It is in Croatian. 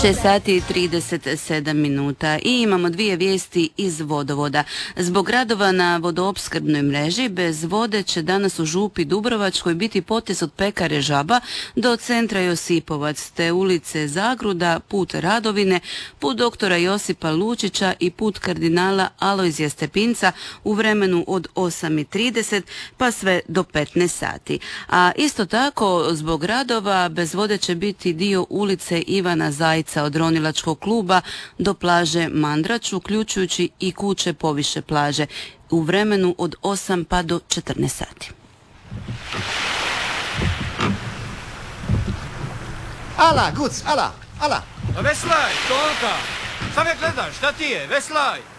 6 sati i 37 minuta i imamo dvije vijesti iz vodovoda. Zbog radova na vodoopskrbnoj mreži bez vode će danas u Župi Dubrovačkoj biti potez od Pekare Žaba do centra Josipovac te ulice Zagruda, put Radovine, put doktora Josipa Lučića i put kardinala Alojzija Stepinca u vremenu od 8:30 pa sve do 15 sati. A isto tako zbog radova bez vode će biti dio ulice Ivana Zajca od Ronilačkog kluba do plaže Mandrač, uključujući i kuće poviše plaže u vremenu od 8 pa do 14 sati. Ala, Guc, ala! Veslaj, Tonka! Šta me gledaš, šta ti je? Veslaj!